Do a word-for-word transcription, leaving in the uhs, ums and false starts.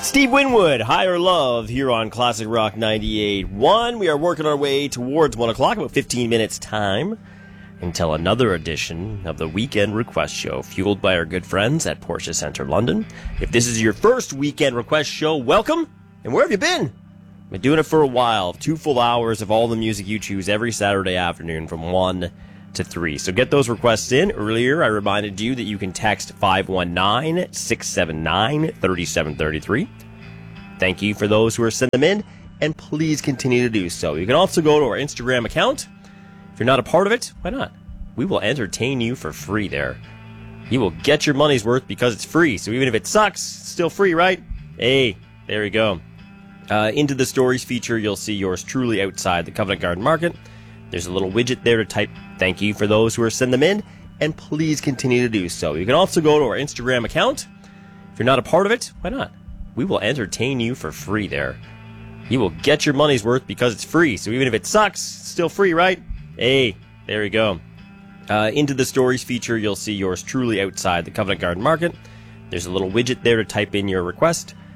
Steve Winwood, Higher Love, here on Classic Rock ninety-eight point one. We are working our way towards one o'clock, about fifteen minutes time, until another edition of the Weekend Request Show, fueled by our good friends at Porsche Centre London. If this is your first Weekend Request Show, welcome, and where have you been? I've been doing it for a while, two full hours of all the music you choose every Saturday afternoon from one to three. So get those requests in. Earlier, I reminded you that you can text five one nine, six seven nine, three seven three three. Thank you for those who are sending them in, and please continue to do so. You can also go to our Instagram account. If you're not a part of it, why not? We will entertain you for free there. You will get your money's worth because it's free. So even if it sucks, it's still free, right? Hey, there you go. Uh, into the stories feature, you'll see yours truly outside the Covent Garden Market. There's a little widget there to type thank you for those who are sending them in, and please continue to do so. You can also go to our Instagram account. If you're not a part of it, why not? We will entertain you for free there. You will get your money's worth because it's free. So even if it sucks, it's still free, right? Hey, there you go. Uh, into the stories feature, you'll see yours truly outside the Covent Garden Market. There's a little widget there to type in your request.